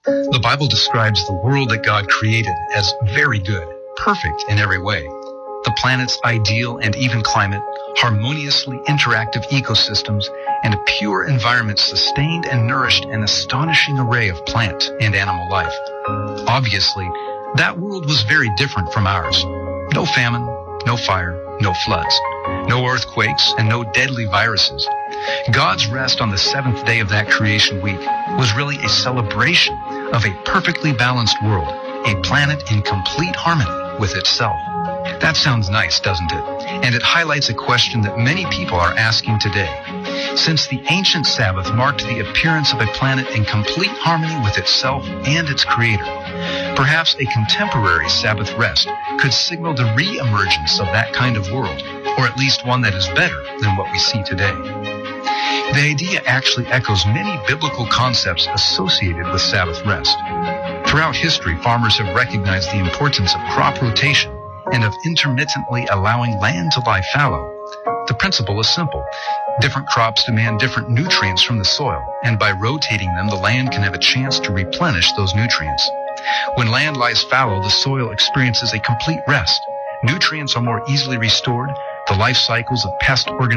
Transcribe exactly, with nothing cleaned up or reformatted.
The Bible describes the world that God created as very good, perfect in every way. The planet's ideal and even climate, harmoniously interactive ecosystems, and a pure environment sustained and nourished an astonishing array of plant and animal life. Obviously, that world was very different from ours. No famine, no fire, no floods, no earthquakes, and no deadly viruses. God's rest on the seventh day of that creation week was really a celebration of a perfectly balanced world, a planet in complete harmony with itself. That sounds nice, doesn't it? And it highlights a question that many people are asking today. Since the ancient Sabbath marked the appearance of a planet in complete harmony with itself and its creator, perhaps a contemporary Sabbath rest could signal the re-emergence of that kind of world, or at least one that is better than what we see today. The idea actually echoes many biblical concepts associated with Sabbath rest. Throughout history, farmers have recognized the importance of crop rotation and of intermittently allowing land to lie fallow. The principle is simple. Different crops demand different nutrients from the soil, and by rotating them, the land can have a chance to replenish those nutrients. When land lies fallow, the soil experiences a complete rest. Nutrients are more easily restored. The life cycles of pest organisms